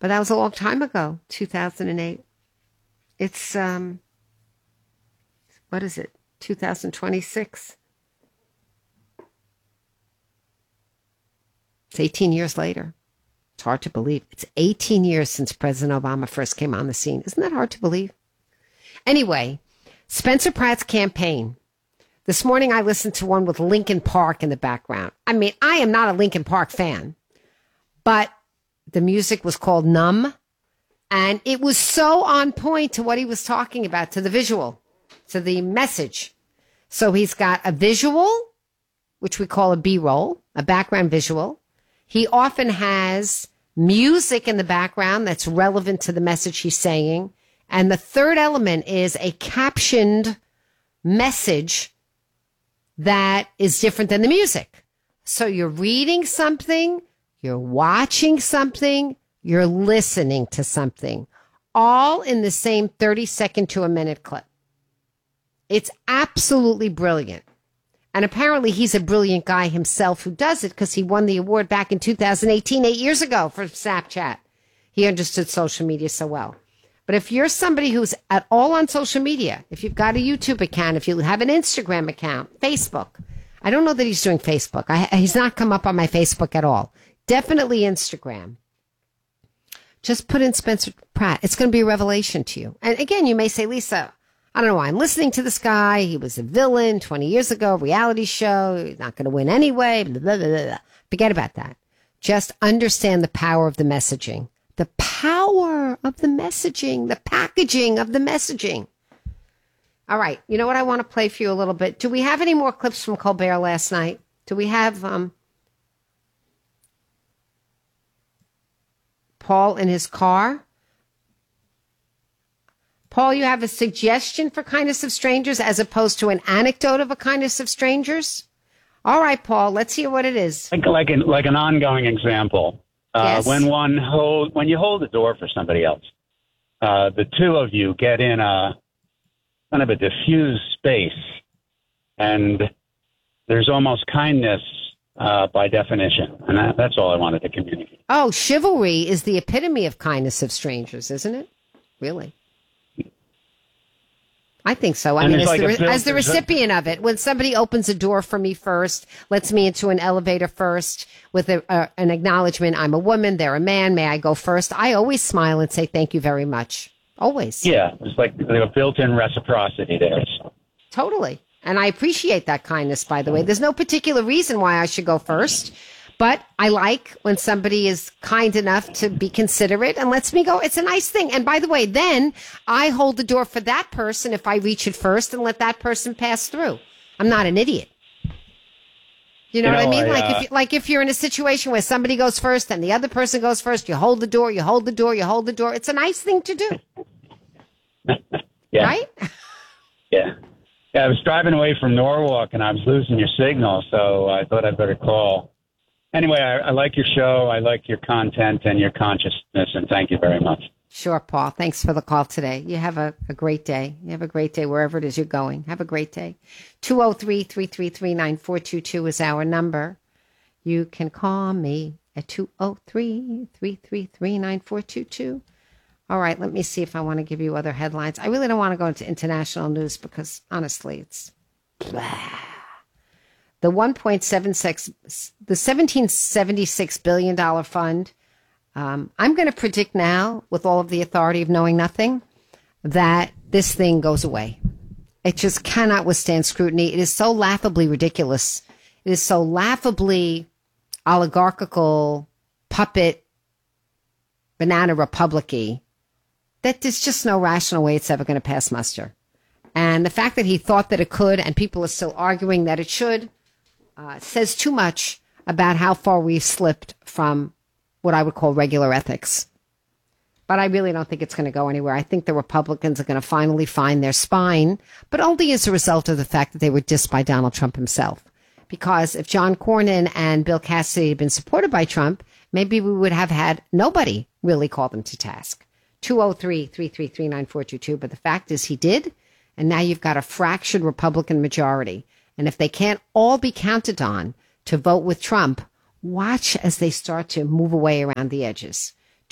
But that was a long time ago, 2008. It's, what is it, 2026? It's 18 years later. It's hard to believe. It's 18 years since President Obama first came on the scene. Isn't that hard to believe? Anyway, Spencer Pratt's campaign. This morning I listened to one with Linkin Park in the background. I mean, I am not a Linkin Park fan, but the music was called Numb, and it was so on point to what he was talking about, to the visual, to the message. So he's got a visual, which we call a B-roll, a background visual. He often has music in the background that's relevant to the message he's saying. And the third element is a captioned message that is different than the music. So you're reading something, you're watching something, you're listening to something, all in the same 30-second to a minute clip. It's absolutely brilliant. And apparently he's a brilliant guy himself who does it because he won the award back in 2018, 8 years ago, for Snapchat. He understood social media so well. But if you're somebody who's at all on social media, if you've got a YouTube account, if you have an Instagram account, Facebook, I don't know that he's doing Facebook. He's not come up on my Facebook at all. Definitely Instagram. Just put in Spencer Pratt. It's going to be a revelation to you. And again, you may say, Lisa, I don't know why I'm listening to this guy. He was a villain 20 years ago, reality show. He's not going to win anyway. Blah, blah, blah, blah. Forget about that. Just understand the power of the messaging. The power of the messaging, the packaging of the messaging. All right. You know what? I want to play for you a little bit. Do we have any more clips from Colbert last night? Do we have Paul in his car? Paul, you have a suggestion for Kindness of Strangers as opposed to an anecdote of a Kindness of Strangers? All right, Paul, let's hear what it is. Like an ongoing example. Yes. When you hold the door for somebody else, the two of you get in a kind of a diffused space, and there's almost kindness by definition. And that's all I wanted to communicate. Oh, chivalry is the epitome of Kindness of Strangers, isn't it? Really? I think so. I mean, as the recipient of it, when somebody opens a door for me first, lets me into an elevator first with an acknowledgement, I'm a woman, they're a man, may I go first? I always smile and say thank you very much. Always. Yeah, it's like a built-in reciprocity there. Totally. And I appreciate that kindness, by the way. There's no particular reason why I should go first. But I like when somebody is kind enough to be considerate and lets me go. It's a nice thing. And by the way, then I hold the door for that person if I reach it first and let that person pass through. I'm not an idiot. You know what I mean? If you're in a situation where somebody goes first and the other person goes first, you hold the door, you hold the door, you hold the door. It's a nice thing to do. Yeah. Right? Yeah. Yeah, I was driving away from Norwalk and I was losing your signal, so I thought I'd better call. Anyway, I like your show. I like your content and your consciousness, and thank you very much. Sure, Paul. Thanks for the call today. You have a great day. You have a great day wherever it is you're going. Have a great day. 203-333-9422 is our number. You can call me at 203-333-9422. All right, let me see if I want to give you other headlines. I really don't want to go into international news because, honestly, it's blah. The $1776 billion fund, I'm going to predict now, with all of the authority of knowing nothing, that this thing goes away. It just cannot withstand scrutiny. It is so laughably ridiculous. It is so laughably oligarchical, puppet, banana republic-y, that there's just no rational way it's ever going to pass muster. And the fact that he thought that it could, and people are still arguing that it should, says too much about how far we've slipped from what I would call regular ethics. But I really don't think it's going to go anywhere. I think the Republicans are going to finally find their spine, but only as a result of the fact that they were dissed by Donald Trump himself. Because if John Cornyn and Bill Cassidy had been supported by Trump, maybe we would have had nobody really call them to task. 203-333-9422. But the fact is he did, and now you've got a fractured Republican majority. And if they can't all be counted on to vote with Trump, watch as they start to move away around the edges.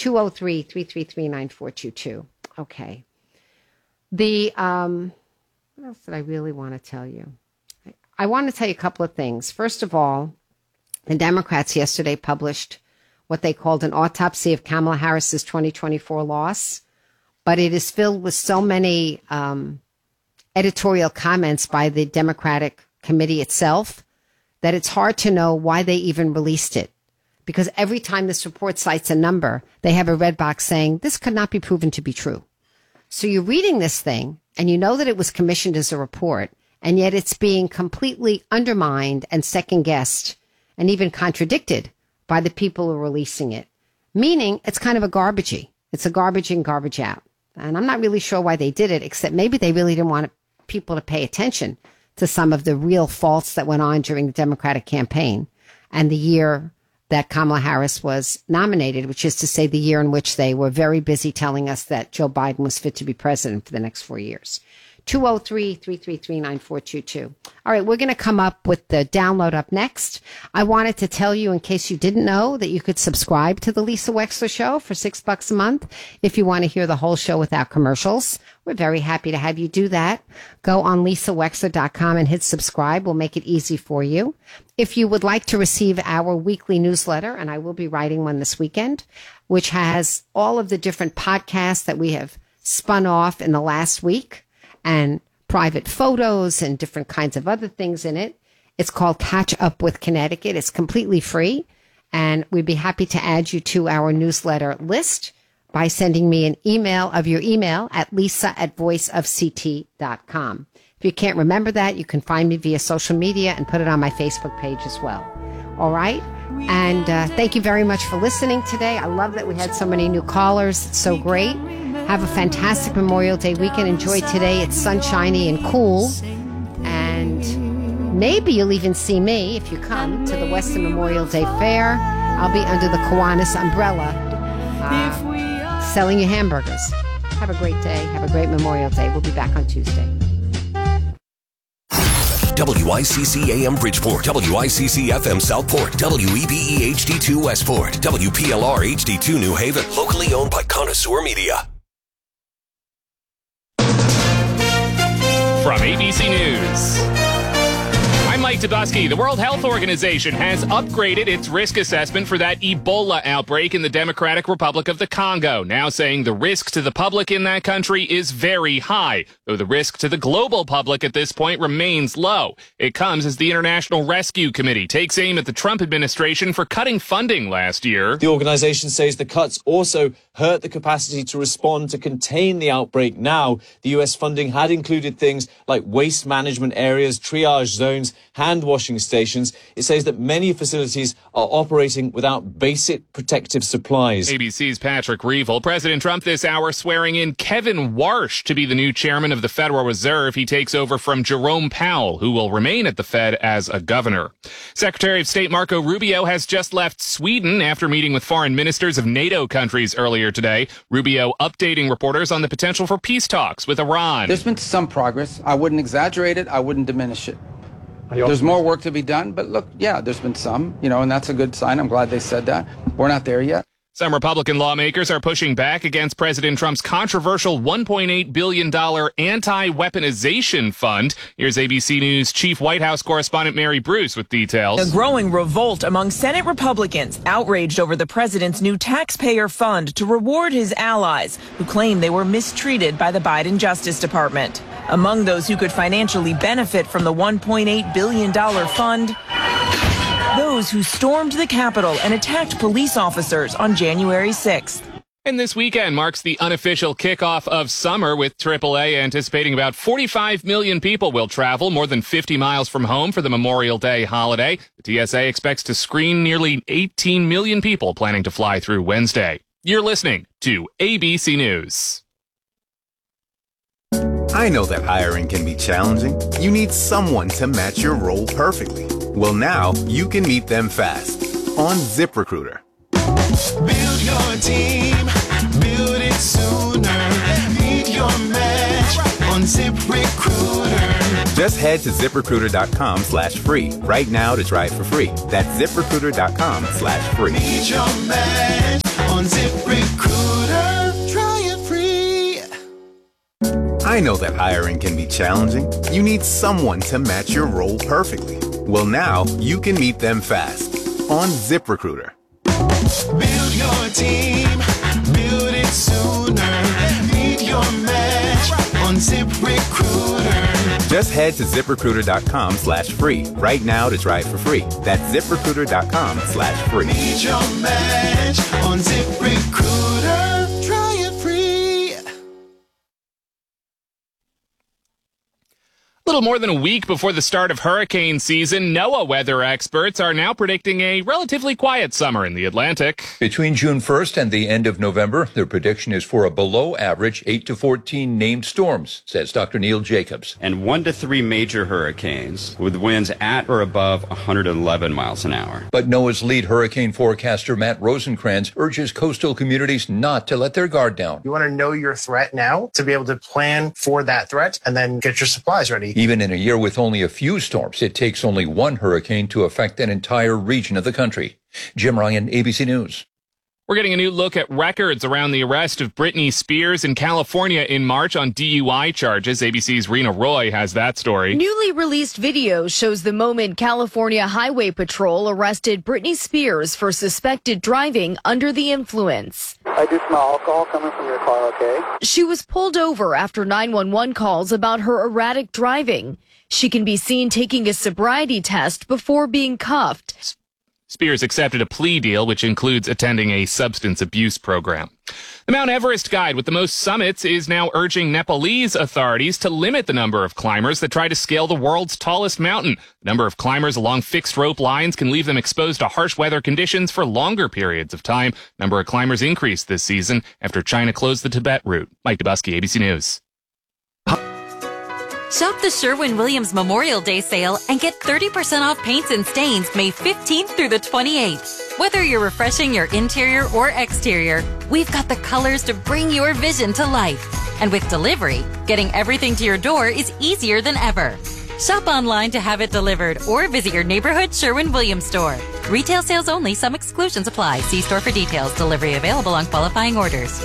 203-333-9422. Okay. What else did I really want to tell you? I want to tell you a couple of things. First of all, the Democrats yesterday published what they called an autopsy of Kamala Harris's 2024 loss, but it is filled with so many editorial comments by the Democratic committee itself that it's hard to know why they even released it. Because every time this report cites a number, they have a red box saying this could not be proven to be true. So you're reading this thing and you know that it was commissioned as a report, and yet it's being completely undermined and second guessed and even contradicted by the people who are releasing it. Meaning it's kind of a garbagey. It's a garbage in, garbage out. And I'm not really sure why they did it, except maybe they really didn't want people to pay attention to some of the real faults that went on during the Democratic campaign and the year that Kamala Harris was nominated, which is to say the year in which they were very busy telling us that Joe Biden was fit to be president for the next 4 years. 203-333-9422. All right, we're going to come up with the download up next. I wanted to tell you, in case you didn't know, that you could subscribe to the Lisa Wexler Show for $6 a month if you want to hear the whole show without commercials. We're very happy to have you do that. Go on lisawexler.com and hit subscribe. We'll make it easy for you. If you would like to receive our weekly newsletter, and I will be writing one this weekend, which has all of the different podcasts that we have spun off in the last week, and private photos and different kinds of other things in it. It's called Catch Up with Connecticut. It's completely free, and we'd be happy to add you to our newsletter list by sending me an email of your email at lisa@voiceofct.com. If you can't remember that, you can find me via social media and put it on my Facebook page as well. All right? And thank you very much for listening today. I love that we had so many new callers. It's so great. Have a fantastic Memorial Day weekend. Enjoy today. It's sunshiny and cool. And maybe you'll even see me if you come to the Western Memorial Day Fair. I'll be under the Kiwanis umbrella selling you hamburgers. Have a great day. Have a great Memorial Day. We'll be back on Tuesday. WICC AM Bridgeport, WICC FM Southport, WEBE HD2 Westport, WPLR HD2 New Haven, locally owned by Connoisseur Media. From ABC News, I'm Mike Dubusky. The World Health Organization has upgraded its risk assessment for that Ebola outbreak in the Democratic Republic of the Congo, now saying the risk to the public in that country is very high, though the risk to the global public at this point remains low. It comes as the International Rescue Committee takes aim at the Trump administration for cutting funding last year. The organization says the cuts also hurt the capacity to respond to contain the outbreak now. The U.S. funding had included things like waste management areas, triage zones, hand washing stations. It says that many facilities are operating without basic protective supplies. ABC's Patrick Reevell. President Trump this hour swearing in Kevin Warsh to be the new chairman of the Federal Reserve. He takes over from Jerome Powell, who will remain at the Fed as a governor. Secretary of State Marco Rubio has just left Sweden after meeting with foreign ministers of NATO countries earlier today. Rubio updating reporters on the potential for peace talks with Iran. There's been some progress. I wouldn't exaggerate it. I wouldn't diminish it. There's more work to be done, but look, yeah, there's been some, and that's a good sign. I'm glad they said that. We're not there yet. Some Republican lawmakers are pushing back against President Trump's controversial $1.8 billion anti-weaponization fund. Here's ABC News Chief White House correspondent Mary Bruce with details. A growing revolt among Senate Republicans outraged over the president's new taxpayer fund to reward his allies who claim they were mistreated by the Biden Justice Department. Among those who could financially benefit from the $1.8 billion fund, those who stormed the Capitol and attacked police officers on January 6th. And this weekend marks the unofficial kickoff of summer, with AAA anticipating about 45 million people will travel more than 50 miles from home for the Memorial Day holiday. The TSA expects to screen nearly 18 million people planning to fly through Wednesday. You're listening to ABC News. I know that hiring can be challenging. You need someone to match your role perfectly. Well, now you can meet them fast on ZipRecruiter. Build your team, build it sooner. Meet your match on ZipRecruiter. Just head to ZipRecruiter.com/free right now to try it for free. That's ZipRecruiter.com/free. Meet your match on ZipRecruiter. know that hiring can be challenging. You need someone to match your role perfectly. Well, now you can meet them fast on ZipRecruiter. Build your team, build it sooner. Meet your match on ZipRecruiter. Just head to ZipRecruiter.com/free right now to try it for free. That's ZipRecruiter.com/free. Meet your match on ZipRecruiter. Try it free. A little more than a week before the start of hurricane season, NOAA weather experts are now predicting a relatively quiet summer in the Atlantic. Between June 1st and the end of November, their prediction is for a below-average 8 to 14 named storms, says Dr. Neil Jacobs. And 1 to 3 major hurricanes with winds at or above 111 miles an hour. But NOAA's lead hurricane forecaster, Matt Rosencrantz, urges coastal communities not to let their guard down. You want to know your threat now to be able to plan for that threat and then get your supplies ready. Even in a year with only a few storms, it takes only one hurricane to affect an entire region of the country. Jim Ryan, ABC News. We're getting a new look at records around the arrest of Britney Spears in California in March on DUI charges. ABC's Rena Roy has that story. Newly released video shows the moment California Highway Patrol arrested Britney Spears for suspected driving under the influence. I do smell alcohol coming from your car, okay? She was pulled over after 911 calls about her erratic driving. She can be seen taking a sobriety test before being cuffed. Spears accepted a plea deal, which includes attending a substance abuse program. The Mount Everest Guide with the most summits is now urging Nepalese authorities to limit the number of climbers that try to scale the world's tallest mountain. The number of climbers along fixed rope lines can leave them exposed to harsh weather conditions for longer periods of time. Number of climbers increased this season after China closed the Tibet route. Mike Dubusky, ABC News. Shop the Sherwin-Williams Memorial Day sale and get 30% off paints and stains May 15th through the 28th. Whether you're refreshing your interior or exterior, we've got the colors to bring your vision to life. And with delivery, getting everything to your door is easier than ever. Shop online to have it delivered or visit your neighborhood Sherwin-Williams store. Retail sales only. Some exclusions apply. See store for details. Delivery available on qualifying orders.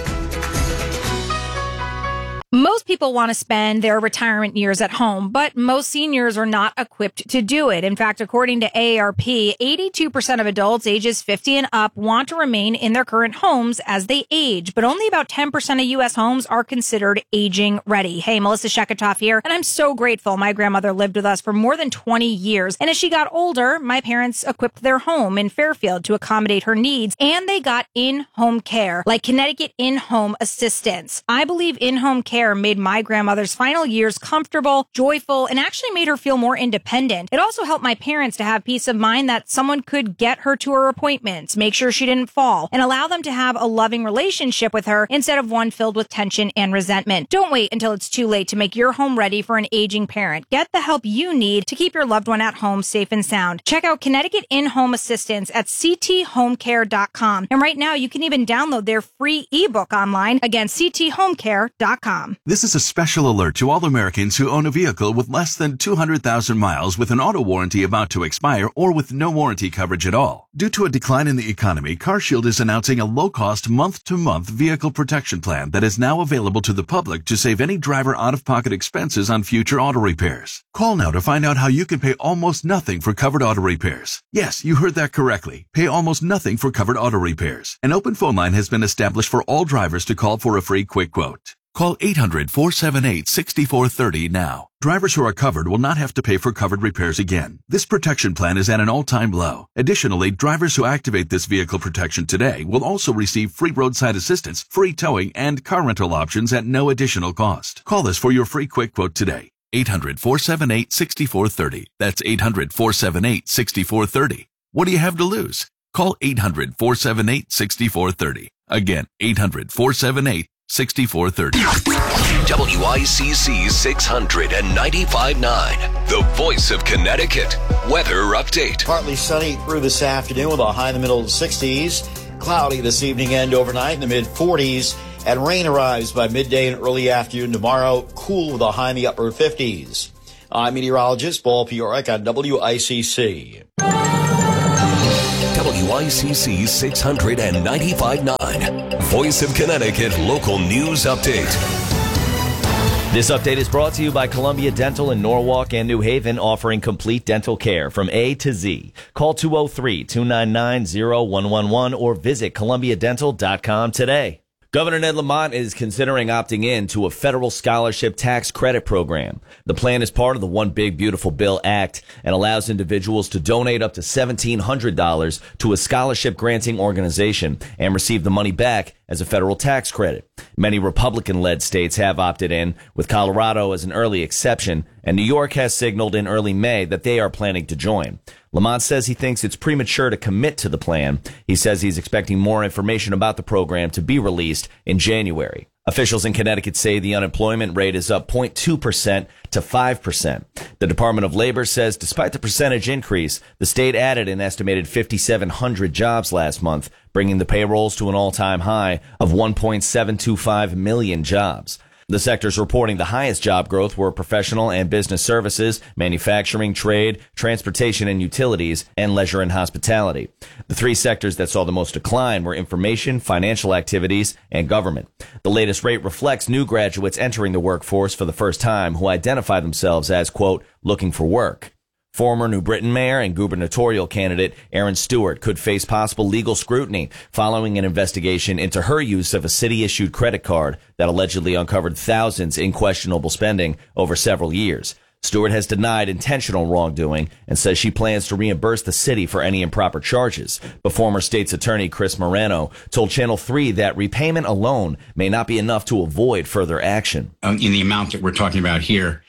Most people want to spend their retirement years at home, but most seniors are not equipped to do it. In fact, according to AARP, 82% of adults ages 50 and up want to remain in their current homes as they age, but only about 10% of U.S. homes are considered aging ready. Hey, Melissa Sheketoff here, and I'm so grateful. My grandmother lived with us for more than 20 years, and as she got older, my parents equipped their home in Fairfield to accommodate her needs, and they got in-home care, like Connecticut In-Home Assistance. I believe in-home care made my grandmother's final years comfortable, joyful, and actually made her feel more independent. It also helped my parents to have peace of mind that someone could get her to her appointments, make sure she didn't fall, and allow them to have a loving relationship with her instead of one filled with tension and resentment. Don't wait until it's too late to make your home ready for an aging parent. Get the help you need to keep your loved one at home safe and sound. Check out Connecticut In-Home Assistance at cthomecare.com. And right now, you can even download their free ebook online. Again, cthomecare.com. This is a special alert to all Americans who own a vehicle with less than 200,000 miles with an auto warranty about to expire or with no warranty coverage at all. Due to a decline in the economy, CarShield is announcing a low-cost month-to-month vehicle protection plan that is now available to the public to save any driver out-of-pocket expenses on future auto repairs. Call now to find out how you can pay almost nothing for covered auto repairs. Yes, you heard that correctly. Pay almost nothing for covered auto repairs. An open phone line has been established for all drivers to call for a free quick quote. Call 800-478-6430 now. Drivers who are covered will not have to pay for covered repairs again. This protection plan is at an all-time low. Additionally, drivers who activate this vehicle protection today will also receive free roadside assistance, free towing, and car rental options at no additional cost. Call us for your free quick quote today. 800-478-6430. That's 800-478-6430. What do you have to lose? Call 800-478-6430. Again, 800-478-6430. WICC 695.9, the voice of Connecticut. Weather update. Partly sunny through this afternoon with a high in the middle of the 60s. Cloudy this evening and overnight in the mid-40s. And rain arrives by midday and early afternoon tomorrow. Cool with a high in the upper 50s. I'm meteorologist Paul Piorek on WICC. WICC 695.9, Voice of Connecticut local news update. This update is brought to you by Columbia Dental in Norwalk and New Haven, offering complete dental care from A to Z. Call 203-299-0111 or visit columbiadental.com today. Governor Ned Lamont is considering opting in to a federal scholarship tax credit program. The plan is part of the One Big Beautiful Bill Act and allows individuals to donate up to $1,700 to a scholarship granting organization and receive the money back as a federal tax credit. Many Republican-led states have opted in, with Colorado as an early exception, and New York has signaled in early May that they are planning to join. Lamont says he thinks it's premature to commit to the plan. He says he's expecting more information about the program to be released in January. Officials in Connecticut say the unemployment rate is up 0.2% to 5%. The Department of Labor says despite the percentage increase, the state added an estimated 5,700 jobs last month, bringing the payrolls to an all-time high of 1.725 million jobs. The sectors reporting the highest job growth were professional and business services, manufacturing, trade, transportation and utilities, and leisure and hospitality. The three sectors that saw the most decline were information, financial activities, and government. The latest rate reflects new graduates entering the workforce for the first time who identify themselves as, quote, looking for work. Former New Britain mayor and gubernatorial candidate Erin Stewart could face possible legal scrutiny following an investigation into her use of a city-issued credit card that allegedly uncovered thousands in questionable spending over several years. Stewart has denied intentional wrongdoing and says she plans to reimburse the city for any improper charges. But former state's attorney Chris Morano told Channel 3 that repayment alone may not be enough to avoid further action. In the amount that we're talking about here,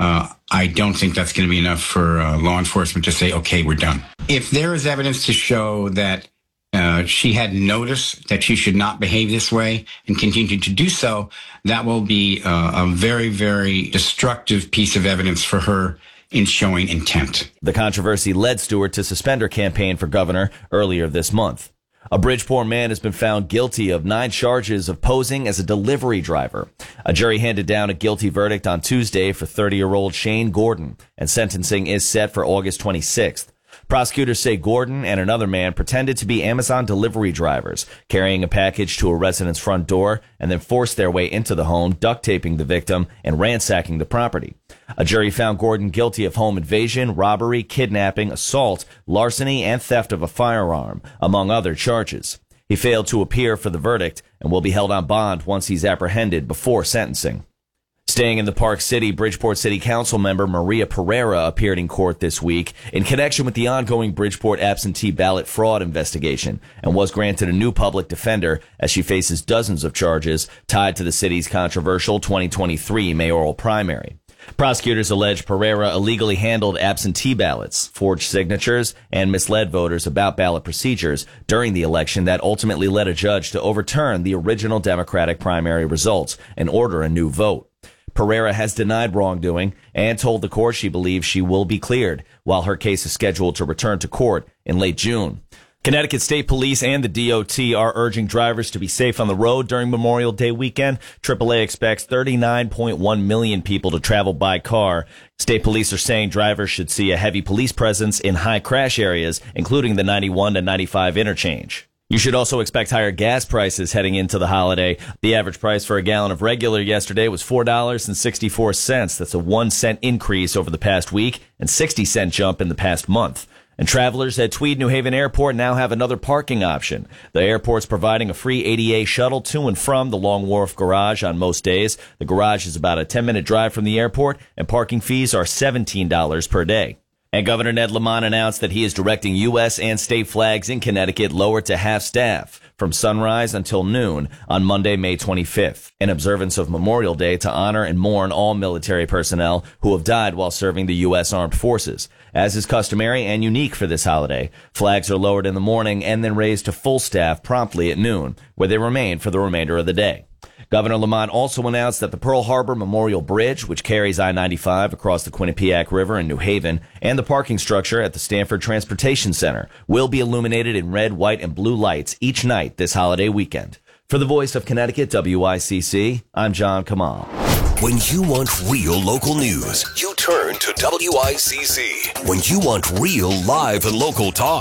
I don't think that's going to be enough for law enforcement to say, okay, we're done. If there is evidence to show that she had notice that she should not behave this way and continue to do so, that will be a very, very destructive piece of evidence for her in showing intent. The controversy led Stewart to suspend her campaign for governor earlier this month. A Bridgeport man has been found guilty of 9 charges of posing as a delivery driver. A jury handed down a guilty verdict on Tuesday for 30-year-old Shane Gordon, and sentencing is set for August 26th. Prosecutors say Gordon and another man pretended to be Amazon delivery drivers, carrying a package to a resident's front door and then forced their way into the home, duct taping the victim and ransacking the property. A jury found Gordon guilty of home invasion, robbery, kidnapping, assault, larceny, and theft of a firearm, among other charges. He failed to appear for the verdict and will be held on bond once he's apprehended before sentencing. Staying in the Park City, Bridgeport City Council member Maria Pereira appeared in court this week in connection with the ongoing Bridgeport absentee ballot fraud investigation and was granted a new public defender as she faces dozens of charges tied to the city's controversial 2023 mayoral primary. Prosecutors allege Pereira illegally handled absentee ballots, forged signatures, and misled voters about ballot procedures during the election that ultimately led a judge to overturn the original Democratic primary results and order a new vote. Pereira has denied wrongdoing and told the court she believes she will be cleared, while her case is scheduled to return to court in late June. Connecticut State Police and the DOT are urging drivers to be safe on the road during Memorial Day weekend. AAA expects 39.1 million people to travel by car. State police are saying drivers should see a heavy police presence in high crash areas, including the 91 to 95 interchange. You should also expect higher gas prices heading into the holiday. The average price for a gallon of regular yesterday was $4.64. That's a 1-cent increase over the past week and 60-cent jump in the past month. And travelers at Tweed New Haven Airport now have another parking option. The airport's providing a free ADA shuttle to and from the Long Wharf Garage on most days. The garage is about a 10-minute drive from the airport, and parking fees are $17 per day. And Governor Ned Lamont announced that he is directing U.S. and state flags in Connecticut lowered to half staff from sunrise until noon on Monday, May 25th, in observance of Memorial Day to honor and mourn all military personnel who have died while serving the U.S. Armed Forces. As is customary and unique for this holiday, flags are lowered in the morning and then raised to full staff promptly at noon, where they remain for the remainder of the day. Governor Lamont also announced that the Pearl Harbor Memorial Bridge, which carries I-95 across the Quinnipiac River in New Haven, and the parking structure at the Stanford Transportation Center will be illuminated in red, white, and blue lights each night this holiday weekend. For the Voice of Connecticut, WICC, I'm John Kamal. When you want real local news, you turn to WICC. When you want real live and local talk,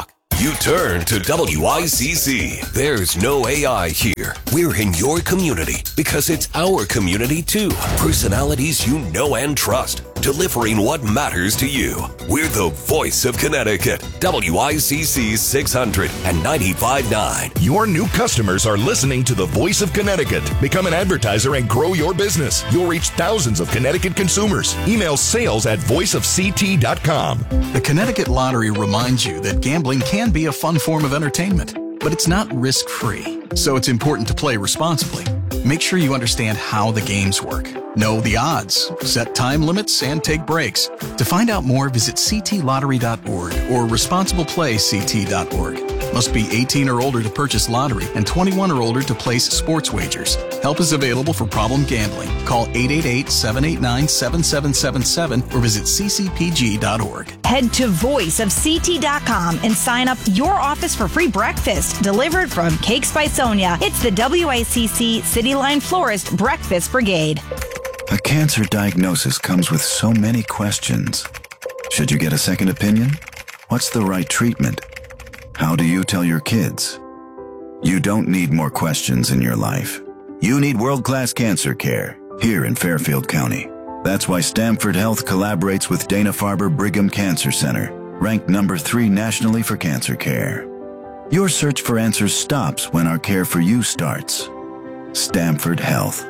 You turn to WICC. There's no AI here. We're in your community because it's our community too. Personalities you know and trust, delivering what matters to you. We're the voice of Connecticut. WICC 600 and 95.9. Your new customers are listening to the Voice of Connecticut. Become an advertiser and grow your business. You'll reach thousands of Connecticut consumers. Email sales@voiceofct.com. The Connecticut Lottery reminds you that gambling can be a fun form of entertainment, but it's not risk-free. So it's important to play responsibly. Make sure you understand how the games work. Know the odds, set time limits, and take breaks. To find out more, visit ctlottery.org or responsibleplayct.org. Must be 18 or older to purchase lottery and 21 or older to place sports wagers. Help is available for problem gambling. Call 888-789-7777 or visit ccpg.org. Head to voiceofct.com and sign up your office for free breakfast delivered from Cakes by Sonia. It's the WICC City Line Florist Breakfast Brigade. A cancer diagnosis comes with so many questions. Should you get a second opinion? What's the right treatment? How do you tell your kids? You don't need more questions in your life. You need world-class cancer care here in Fairfield County. That's why Stamford Health collaborates with Dana-Farber Brigham Cancer Center, ranked number 3 nationally for cancer care. Your search for answers stops when our care for you starts. Stamford Health.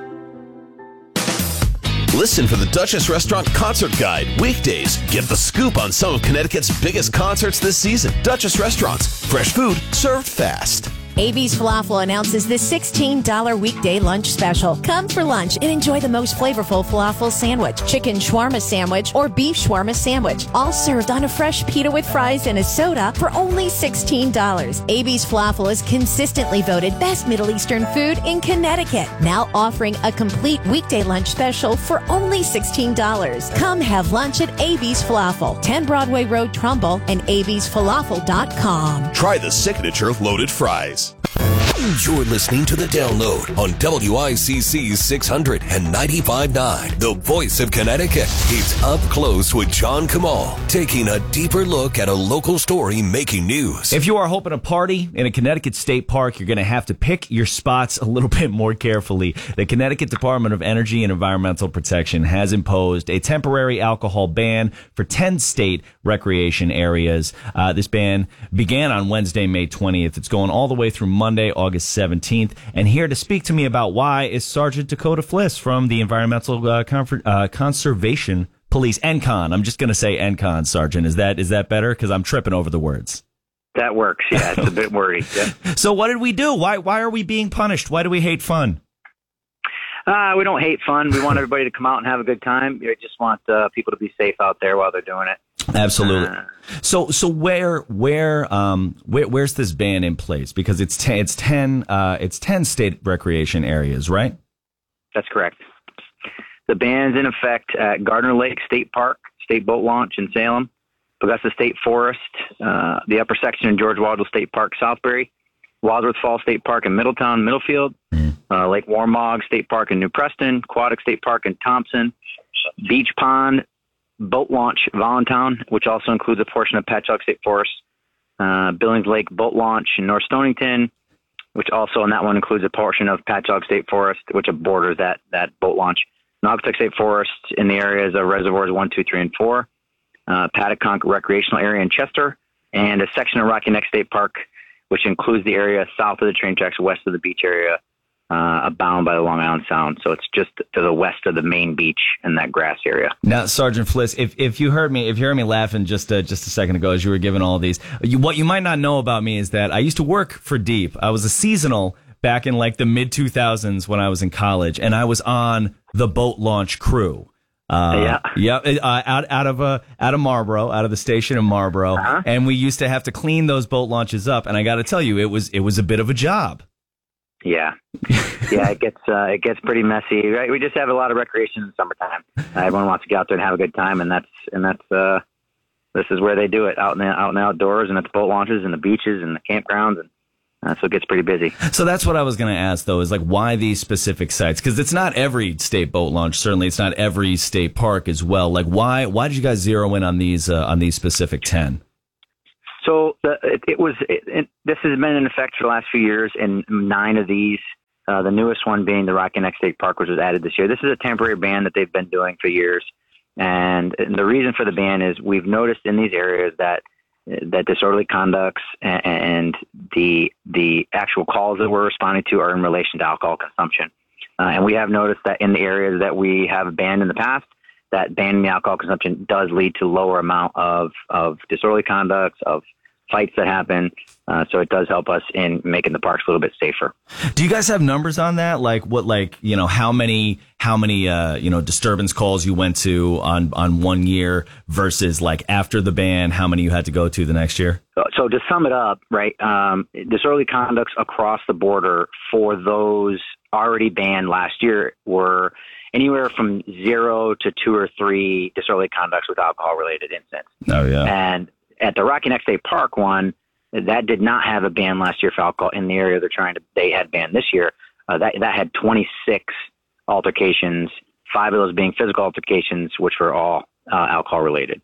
Listen for the Duchess Restaurant Concert Guide. Weekdays, get the scoop on some of Connecticut's biggest concerts this season. Duchess Restaurants, fresh food served fast. AB's Falafel announces the $16 weekday lunch special. Come for lunch and enjoy the most flavorful falafel sandwich, chicken shawarma sandwich, or beef shawarma sandwich, all served on a fresh pita with fries and a soda for only $16. AB's Falafel is consistently voted best Middle Eastern food in Connecticut. Now offering a complete weekday lunch special for only $16. Come have lunch at AB's Falafel, 10 Broadway Road, Trumbull, and absfalafel.com. Try the signature loaded fries. You're listening to The Download on WICC 600 and 95.9, the voice of Connecticut. It's Up Close with John Kamal, taking a deeper look at a local story making news. If you are hoping to party in a Connecticut state park, you're going to have to pick your spots a little bit more carefully. The Connecticut Department of Energy and Environmental Protection has imposed a temporary alcohol ban for 10 state recreation areas. This ban began on Wednesday, May 20th. It's going all the way through Monday, August 17th. And here to speak to me about why is Sergeant Dakota Fliss from the Environmental Conservation Police, ENCON. I'm just going to say ENCON, Sergeant. Is that better? Because I'm tripping over the words. That works. Yeah, it's a bit wordy. Yeah. So what did we do? Why are we being punished? Why do we hate fun? We don't hate fun. We want everybody to come out and have a good time. We just want people to be safe out there while they're doing it. Absolutely. So where's this ban in place? Because it's 10 state recreation areas, right? That's correct. The ban's in effect at Gardner Lake State Park, State Boat Launch in Salem, Augusta State Forest, the upper section in George Waldell State Park, Southbury, Wadsworth Falls State Park in Middletown, Middlefield, Lake Warmog State Park in New Preston, Quadic State Park in Thompson, Beach Pond, Boat Launch, Voluntown, which also includes a portion of Patchogue State Forest, Billings Lake Boat Launch in North Stonington, which also in that one includes a portion of Patchogue State Forest, which borders that boat launch. Naugatuck State Forest in the areas of Reservoirs 1, 2, 3, and 4, Pataconk Recreational Area in Chester, and a section of Rocky Neck State Park, which includes the area south of the train tracks, west of the beach area, bound by the Long Island Sound. So it's just to the west of the main beach in that grass area. Now, Sergeant Fliss, if you heard me laughing just a second ago as you were giving all of these, what you might not know about me is that I used to work for DEEP. I was a seasonal back in like the mid 2000s when I was in college, and I was on the boat launch crew. Out of Marlboro, out of the station in Marlboro, and we used to have to clean those boat launches up. And I got to tell you, it was a bit of a job. Yeah, it gets pretty messy. Right, we just have a lot of recreation in the summertime. Everyone wants to get out there and have a good time, and that's this is where they do it, out in the outdoors, and it's boat launches and the beaches and the campgrounds, and so it gets pretty busy. So that's what I was going to ask, though, is like why these specific sites? Because it's not every state boat launch. Certainly, it's not every state park as well. Like why did you guys zero in on these specific 10? So this has been in effect for the last few years, and 9 of these, the newest one being the Rocky Neck State Park, which was added this year. This is a temporary ban that they've been doing for years. And the reason for the ban is we've noticed in these areas that disorderly conducts and the actual calls that we're responding to are in relation to alcohol consumption. And we have noticed that in the areas that we have banned in the past, that banning the alcohol consumption does lead to lower amount of disorderly conducts, of fights that happen. So it does help us in making the parks a little bit safer. Do you guys have numbers on that? Like how many disturbance calls you went to on 1 year versus like after the ban, how many you had to go to the next year? So to sum it up, right, disorderly conducts across the border for those already banned last year were anywhere from 0 to 2 or 3 disorderly conducts with alcohol-related incidents. Oh, yeah. And at the Rocky Neck State Park one, that did not have a ban last year for alcohol in the area they had banned this year. That had 26 altercations, 5 of those being physical altercations, which were all alcohol-related.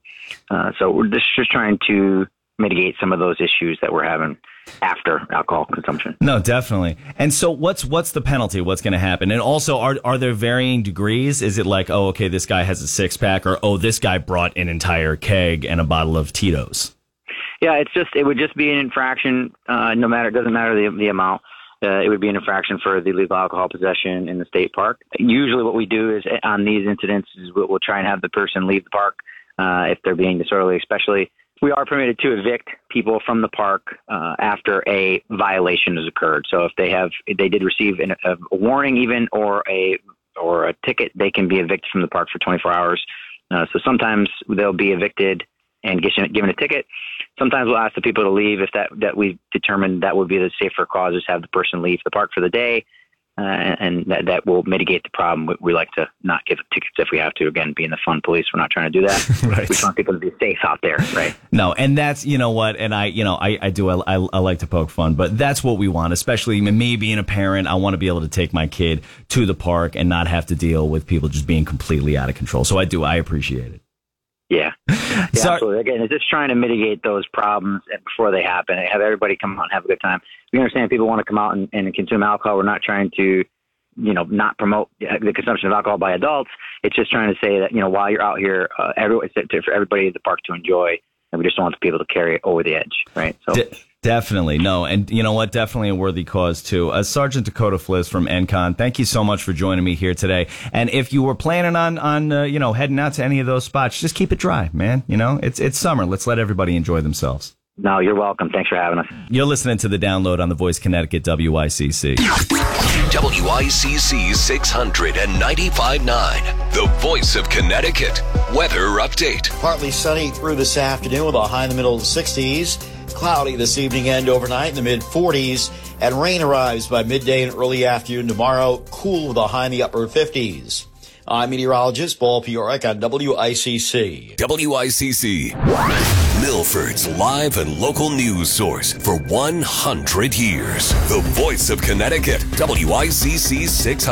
So we're just trying to mitigate some of those issues that we're having after alcohol consumption. No, definitely. And so what's the penalty? What's going to happen? And also, are there varying degrees? Is it like, oh, okay, this guy has a 6-pack, or, oh, this guy brought an entire keg and a bottle of Tito's? Yeah, it would just be an infraction. It doesn't matter the amount. It would be an infraction for the illegal alcohol possession in the state park. Usually what we do is on these incidents is we'll try and have the person leave the park if they're being disorderly, especially. We are permitted to evict people from the park after a violation has occurred. So if they did receive a warning even or a ticket, they can be evicted from the park for 24 hours. So sometimes they'll be evicted and given a ticket. Sometimes we'll ask the people to leave if that we determined that would be the safer cause, is have the person leave the park for the day. And that will mitigate the problem. We like to not give tickets if we have to. Again, being the fun police, we're not trying to do that. Right. We want people to be safe out there, right? No, and that's, you know what, and I like to poke fun, but that's what we want, especially me being a parent. I want to be able to take my kid to the park and not have to deal with people just being completely out of control. So I appreciate it. Yeah, absolutely. Again, it's just trying to mitigate those problems before they happen. Have everybody come out and have a good time. We understand people want to come out and consume alcohol. We're not trying to, not promote the consumption of alcohol by adults. It's just trying to say that, while you're out here, for everybody at the park to enjoy, and we just don't want people to carry it over the edge, right? So. Definitely. No. And you know what? Definitely a worthy cause, too. Sergeant Dakota Fliss from NCON, thank you so much for joining me here today. And if you were planning on heading out to any of those spots, just keep it dry, man. It's summer. Let's let everybody enjoy themselves. No, you're welcome. Thanks for having us. You're listening to The Download on The Voice Connecticut WICC. WICC 695.9, The Voice of Connecticut. Weather update. Partly sunny through this afternoon with a high in the middle of the 60s. Cloudy this evening and overnight in the mid-40s. And rain arrives by midday and early afternoon tomorrow. Cool with a high in the upper 50s. I'm meteorologist Paul Piorek on WICC. WICC. Milford's live and local news source for 100 years. The Voice of Connecticut. WICC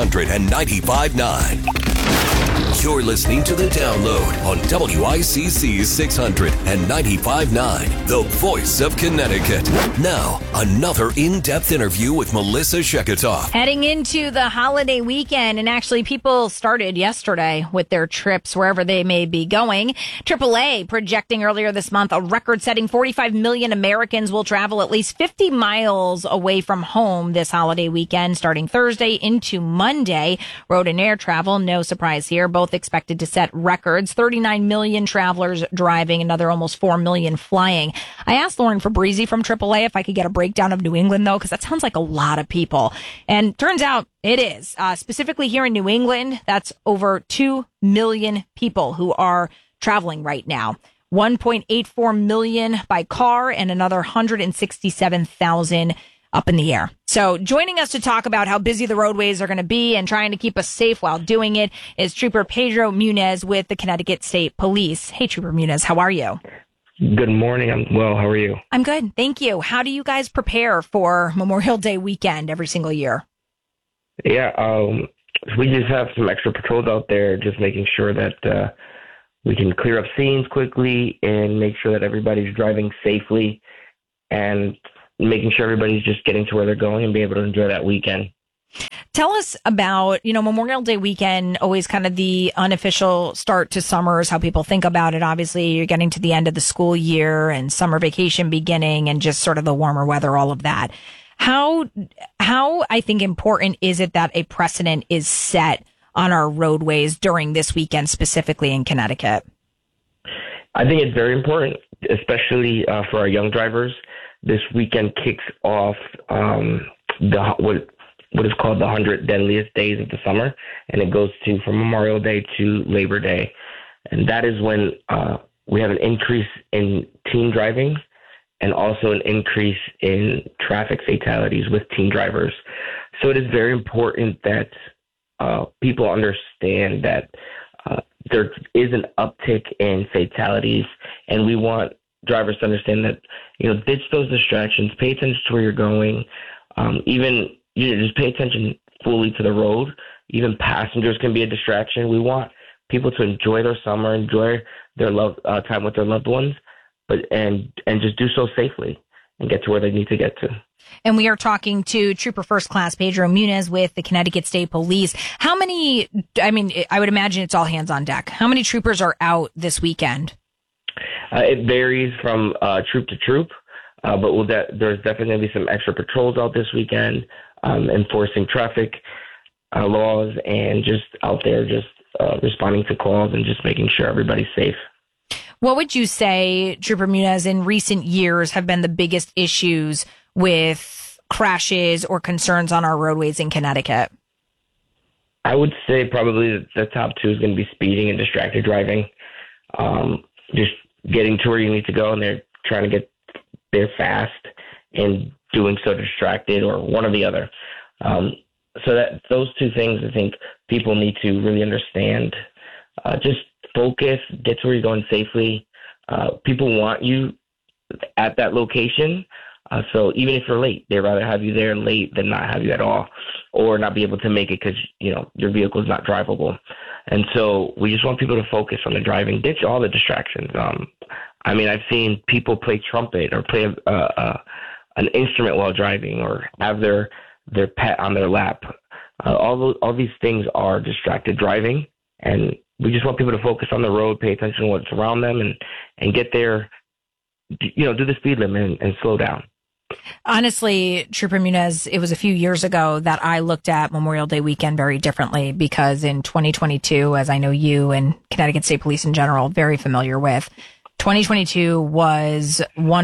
695.9. You're listening to The Download on WICC 695.9, The Voice of Connecticut. Now, another in-depth interview with Melissa Sheketoff. Heading into the holiday weekend, and actually people started yesterday with their trips wherever they may be going. AAA projecting earlier this month a record-setting 45 million Americans will travel at least 50 miles away from home this holiday weekend, starting Thursday into Monday. Road and air travel, no surprise here, both expected to set records. 39 million travelers driving, another almost 4 million flying. I asked Lauren Fabrizi from AAA if I could get a breakdown of New England, though, because that sounds like a lot of people. And turns out it is. Specifically here in New England, that's over 2 million people who are traveling right now. 1.84 million by car and another 167,000 up in the air. So joining us to talk about how busy the roadways are going to be and trying to keep us safe while doing it is Trooper Pedro Munez with the Connecticut State Police. Hey, Trooper Munez, how are you? Good morning. I'm well. How are you? I'm good. Thank you. How do you guys prepare for Memorial Day weekend every single year? Yeah, we just have some extra patrols out there, just making sure that we can clear up scenes quickly and make sure that everybody's driving safely and making sure everybody's just getting to where they're going and be able to enjoy that weekend. Tell us about, Memorial Day weekend, always kind of the unofficial start to summer is how people think about it. Obviously, you're getting to the end of the school year and summer vacation beginning and just sort of the warmer weather, all of that. How I think important is it that a precedent is set on our roadways during this weekend, specifically in Connecticut? I think it's very important, especially for our young drivers. This weekend kicks off what is called the 100 deadliest days of the summer, and it goes from Memorial Day to Labor Day. And that is when we have an increase in teen driving and also an increase in traffic fatalities with teen drivers. So it is very important that people understand that there is an uptick in fatalities, and we want drivers to understand that, ditch those distractions, pay attention to where you're going, just pay attention fully to the road. Even passengers can be a distraction. We want people to enjoy their summer, enjoy their time with their loved ones, and just do so safely and get to where they need to get to. And we are talking to Trooper First Class Pedro Muniz with the Connecticut State Police. How many, I would imagine it's all hands on deck. How many troopers are out this weekend? It varies from troop to troop, but there's definitely going to be some extra patrols out this weekend, enforcing traffic laws and just out there responding to calls and just making sure everybody's safe. What would you say, Trooper Muniz, in recent years have been the biggest issues with crashes or concerns on our roadways in Connecticut? I would say probably the top two is going to be speeding and distracted driving. Just getting to where you need to go, and they're trying to get there fast and doing so distracted, or one or the other. So that those two things, I think people need to really understand. Just focus, get to where you're going safely. People want you at that location. So even if you're late, they'd rather have you there late than not have you at all, or not be able to make it because, your vehicle is not drivable. And so we just want people to focus on the driving, ditch all the distractions. I've seen people play trumpet or play an instrument while driving, or have their pet on their lap. All these things are distracted driving, and we just want people to focus on the road, pay attention to what's around them, and get there, do the speed limit and slow down. Honestly, Trooper Muniz, it was a few years ago that I looked at Memorial Day weekend very differently, because in 2022, as I know you and Connecticut State Police in general very familiar with, 2022 was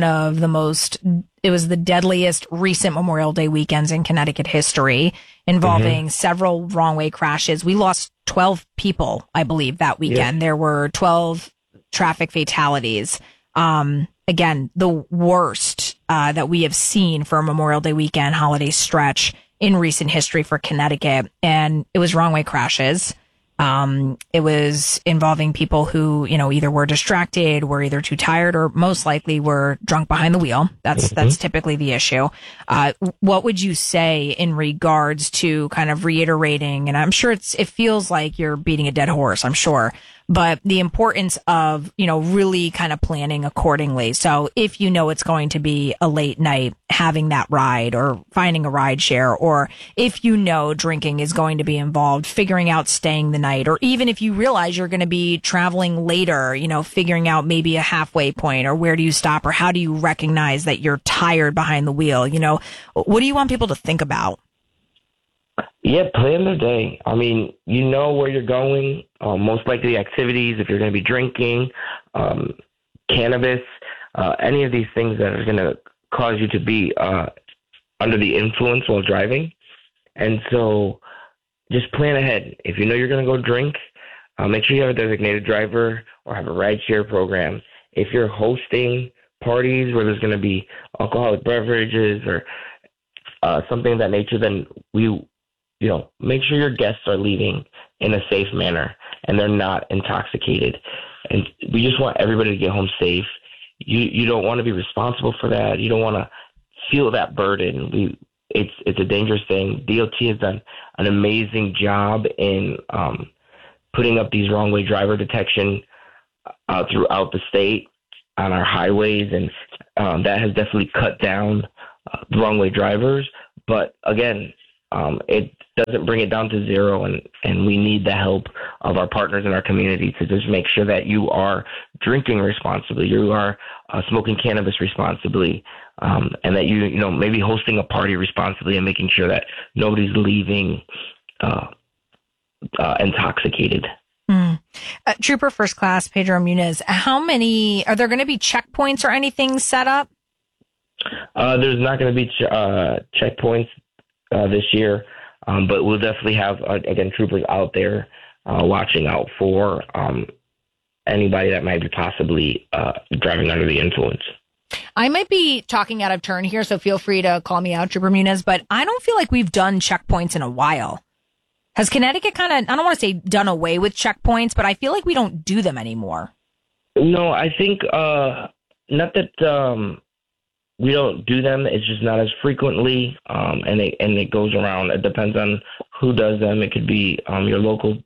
it was the deadliest recent Memorial Day weekends in Connecticut history, involving several wrong way crashes. We lost 12 people, I believe, that weekend. There were 12 traffic fatalities. Again, the worst that we have seen for a Memorial Day weekend holiday stretch in recent history for Connecticut. And it was wrong way crashes. It was involving people who, either were distracted, were either too tired, or most likely were drunk behind the wheel. That's typically the issue. What would you say in regards to kind of reiterating, and I'm sure it feels like you're beating a dead horse, I'm sure, but the importance of, really kind of planning accordingly. So if it's going to be a late night, having that ride or finding a ride share, or if drinking is going to be involved, figuring out staying the night, or even if you realize you're going to be traveling later, figuring out maybe a halfway point, or where do you stop, or how do you recognize that you're tired behind the wheel? What do you want people to think about? Yeah, plan the day. Where you're going, most likely activities, if you're going to be drinking, cannabis, any of these things that are going to cause you to be under the influence while driving. And so just plan ahead. If you're going to go drink, make sure you have a designated driver or have a rideshare program. If you're hosting parties where there's going to be alcoholic beverages or something of that nature, then make sure your guests are leaving in a safe manner and they're not intoxicated. And we just want everybody to get home safe. You don't want to be responsible for that. You don't want to feel that burden. It's a dangerous thing. DOT has done an amazing job in putting up these wrong way driver detection throughout the state on our highways, and that has definitely cut down the wrong way drivers. But again, it doesn't bring it down to zero, and we need the help of our partners in our community to just make sure that you are drinking responsibly, you are smoking cannabis responsibly, and that you know, maybe hosting a party responsibly and making sure that nobody's leaving intoxicated. Trooper First Class Pedro Munez, are there going to be checkpoints or anything set up? There's not going to be checkpoints this year, but we'll definitely have, again, troopers out there watching out for anybody that might be possibly driving under the influence. I might be talking out of turn here, so feel free to call me out, Trooper Munez, but I don't feel like we've done checkpoints in a while. Has Connecticut kind of, I don't want to say done away with checkpoints, but I feel like we don't do them anymore. No, I think not that we don't do them. It's just not as frequently, and it goes around. It depends on who does them. It could be your local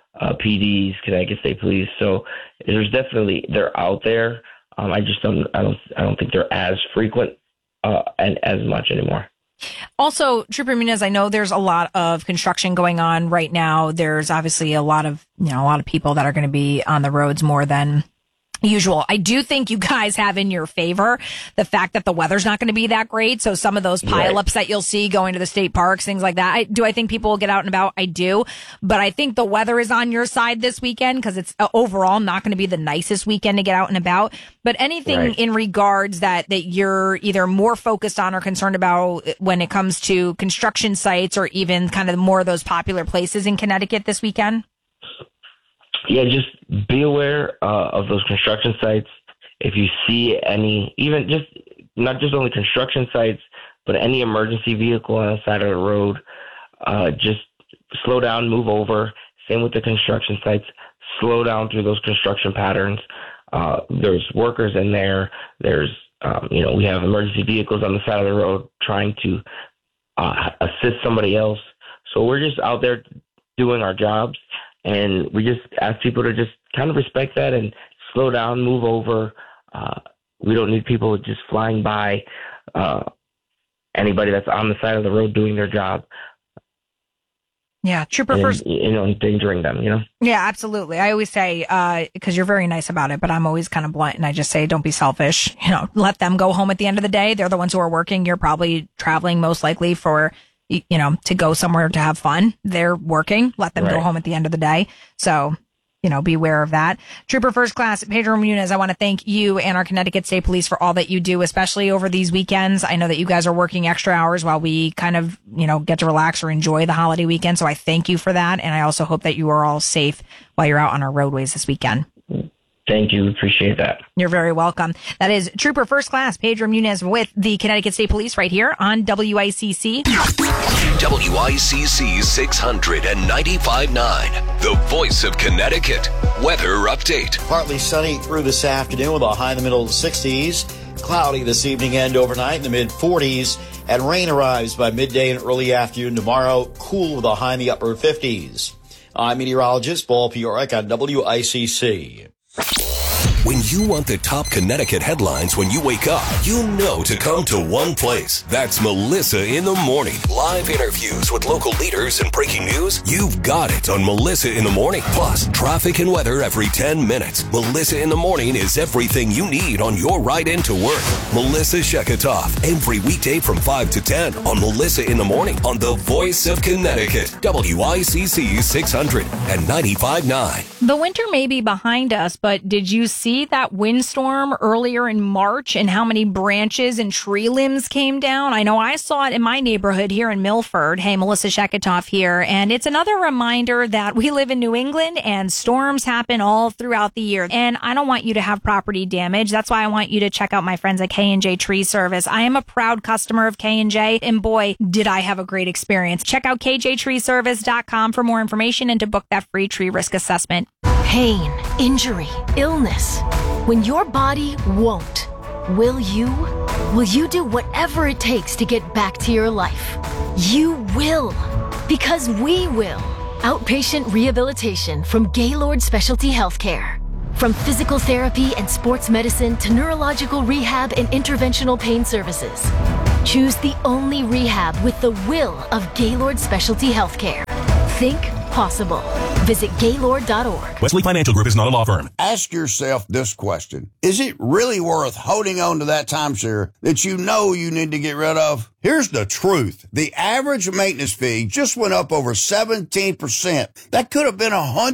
PDs, Connecticut State Police. So they're out there. I don't think they're as frequent and as much anymore. Also, Trooper Munez, I know there's a lot of construction going on right now. There's obviously a lot of people that are going to be on the roads more than usual. I do think you guys have in your favor the fact that the weather's not going to be that great. So some of those pileups that you'll see going to the state parks, things like that. Do I think people will get out and about? I do. But I think the weather is on your side this weekend because it's overall not going to be the nicest weekend to get out and about. But anything in regards that you're either more focused on or concerned about when it comes to construction sites or even kind of more of those popular places in Connecticut this weekend? Yeah, just be aware of those construction sites. If you see any, even just not just only construction sites, but any emergency vehicle on the side of the road, just slow down, move over. Same with the construction sites. Slow down through those construction patterns. There's workers in there. There's, we have emergency vehicles on the side of the road trying to assist somebody else. So we're just out there doing our jobs. And we just ask people to just kind of respect that and slow down, move over. We don't need people just flying by anybody that's on the side of the road doing their job. Yeah, Trooper First. Endangering them, Yeah, absolutely. I always say, because you're very nice about it, but I'm always kind of blunt and I just say, don't be selfish. Let them go home at the end of the day. They're the ones who are working. You're probably traveling most likely for to go somewhere to have fun. They're working. Let them go home at the end of the day. So, be aware of that. Trooper First Class Pedro Munez, I want to thank you and our Connecticut State Police for all that you do, especially over these weekends. I know that you guys are working extra hours while we kind of, get to relax or enjoy the holiday weekend. So I thank you for that. And I also hope that you are all safe while you're out on our roadways this weekend. Thank you. Appreciate that. You're very welcome. That is Trooper First Class Pedro Munez with the Connecticut State Police right here on WICC. WICC 695.9, the voice of Connecticut. Weather update. Partly sunny through this afternoon with a high in the middle 60s. Cloudy this evening and overnight in the mid 40s. And rain arrives by midday and early afternoon tomorrow. Cool with a high in the upper 50s. I'm meteorologist Paul Piorek on WICC. When you want the top Connecticut headlines when you wake up, you know to come to one place. That's Melissa in the Morning. Live interviews with local leaders and breaking news. You've got it on Melissa in the Morning. Plus, traffic and weather every 10 minutes. Melissa in the Morning is everything you need on your ride into work. Melissa Sheketoff, every weekday from 5 to 10 on Melissa in the Morning on the voice of Connecticut. WICC 695.9. The winter may be behind us, but did you see that windstorm earlier in March and how many branches and tree limbs came down? I know I saw it in my neighborhood here in Milford. Hey, Melissa Sheketoff here. And it's another reminder that we live in New England and storms happen all throughout the year. And I don't want you to have property damage. That's why I want you to check out my friends at K&J Tree Service. I am a proud customer of K&J, and boy, did I have a great experience. Check out kjtreeservice.com for more information and to book that free tree risk assessment. Pain, injury, illness. When your body won't, will you? Will you do whatever it takes to get back to your life? You will, because we will. Outpatient rehabilitation from Gaylord Specialty Healthcare. From physical therapy and sports medicine to neurological rehab and interventional pain services, choose the only rehab with the will of Gaylord Specialty Healthcare. Think possible. Visit Gaylord.org. Wesley Financial Group is not a law firm. Ask yourself this question. Is it really worth holding on to that timeshare that you know you need to get rid of? Here's the truth. The average maintenance fee just went up over 17%. That could have been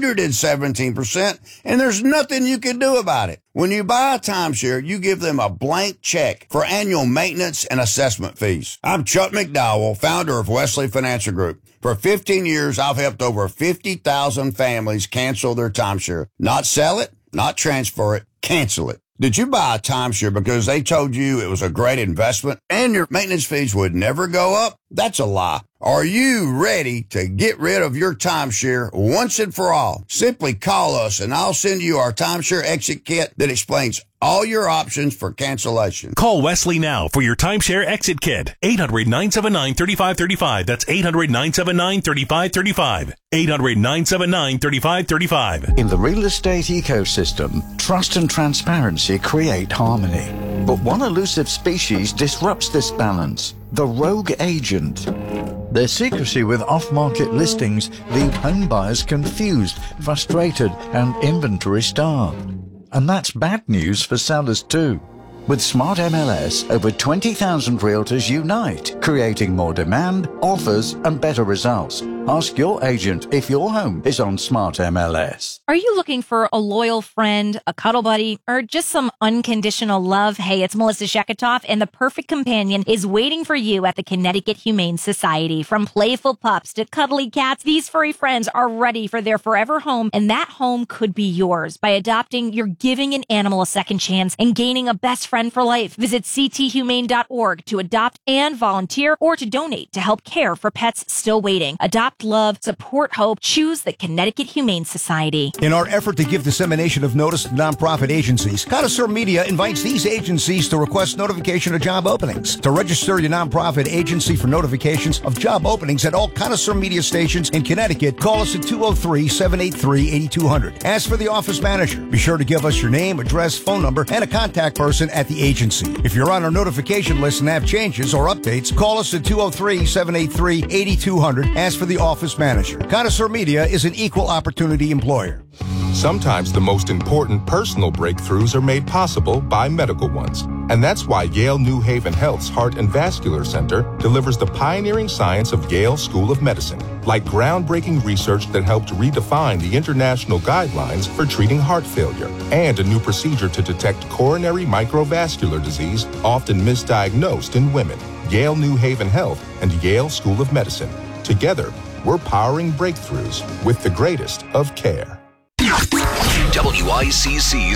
117%, and there's nothing you can do about it. When you buy a timeshare, you give them a blank check for annual maintenance and assessment fees. I'm Chuck McDowell, founder of Wesley Financial Group. For 15 years, I've helped over 50,000 families cancel their timeshare. Not sell it, not transfer it, cancel it. Did you buy a timeshare because they told you it was a great investment and your maintenance fees would never go up? That's a lie. Are you ready to get rid of your timeshare once and for all? Simply call us and I'll send you our timeshare exit kit that explains all your options for cancellation. Call Wesley now for your timeshare exit kit. 800-979-3535. That's 800-979-3535. 800-979-3535. In the real estate ecosystem, trust and transparency create harmony. But one elusive species disrupts this balance: the rogue agent. Their secrecy with off-market listings leave home buyers confused, frustrated, and inventory-starved. And that's bad news for sellers too. With Smart MLS, over 20,000 realtors unite, creating more demand, offers, and better results. Ask your agent if your home is on Smart MLS. Are you looking for a loyal friend, a cuddle buddy, or just some unconditional love? Hey, it's Melissa Sheketoff, and the perfect companion is waiting for you at the Connecticut Humane Society. From playful pups to cuddly cats, these furry friends are ready for their forever home, and that home could be yours. By adopting, you're giving an animal a second chance and gaining a best friend for life. Visit cthumane.org to adopt and volunteer, or to donate to help care for pets still waiting. Adopt, love, support hope. Choose the Connecticut Humane Society. In our effort to give dissemination of notice to nonprofit agencies, Connoisseur Media invites these agencies to request notification of job openings. To register your nonprofit agency for notifications of job openings at all Connoisseur Media stations in Connecticut, call us at 203-783-8200. Ask for the office manager. Be sure to give us your name, address, phone number, and a contact person at the agency. If you're on our notification list and have changes or updates, call us at 203-783-8200. Ask for the office manager. Connoisseur Media is an equal opportunity employer. Sometimes the most important personal breakthroughs are made possible by medical ones. And that's why Yale New Haven Health's Heart and Vascular Center delivers the pioneering science of Yale School of Medicine, like groundbreaking research that helped redefine the international guidelines for treating heart failure, and a new procedure to detect coronary microvascular disease, often misdiagnosed in women. Yale New Haven Health and Yale School of Medicine. Together, we're powering breakthroughs with the greatest of care. WICC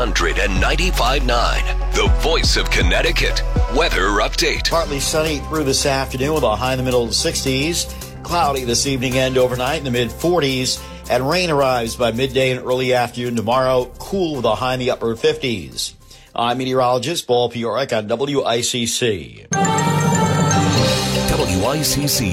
695.9, the voice of Connecticut. Weather update. Partly sunny through this afternoon with a high in the middle of the 60s. Cloudy this evening and overnight in the mid-40s. And rain arrives by midday and early afternoon tomorrow. Cool with a high in the upper 50s. I'm meteorologist Paul Piorek on WICC. WICC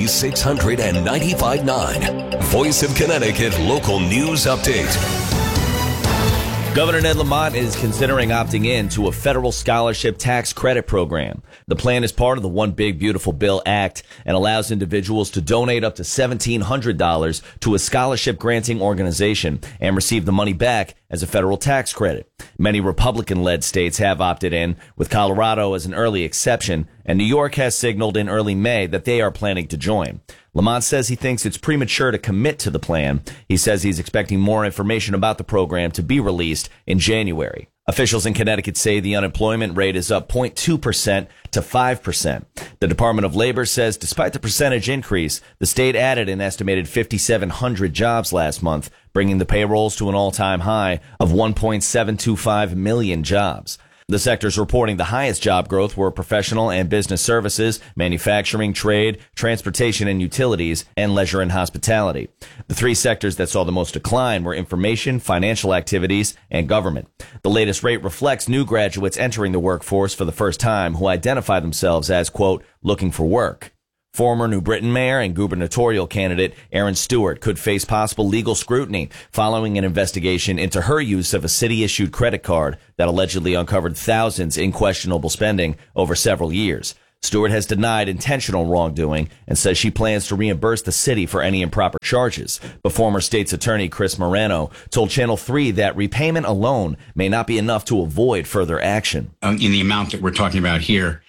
695.9, Voice of Connecticut local news update. Governor Ned Lamont is considering opting in to a federal scholarship tax credit program. The plan is part of the One Big Beautiful Bill Act and allows individuals to donate up to $1,700 to a scholarship granting organization and receive the money back as a federal tax credit. Many Republican-led states have opted in, with Colorado as an early exception, and New York has signaled in early May that they are planning to join. Lamont says he thinks it's premature to commit to the plan. He says he's expecting more information about the program to be released in January. Officials in Connecticut say the unemployment rate is up 0.2% to 5%. The Department of Labor says despite the percentage increase, the state added an estimated 5,700 jobs last month, bringing the payrolls to an all-time high of 1.725 million jobs. The sectors reporting the highest job growth were professional and business services, manufacturing, trade, transportation and utilities, and leisure and hospitality. The three sectors that saw the most decline were information, financial activities, and government. The latest rate reflects new graduates entering the workforce for the first time who identify themselves as, quote, looking for work. Former New Britain mayor and gubernatorial candidate Erin Stewart could face possible legal scrutiny following an investigation into her use of a city-issued credit card that allegedly uncovered thousands in questionable spending over several years. Stewart has denied intentional wrongdoing and says she plans to reimburse the city for any improper charges. But former state's attorney Chris Morano told Channel 3 that repayment alone may not be enough to avoid further action. In the amount that we're talking about here,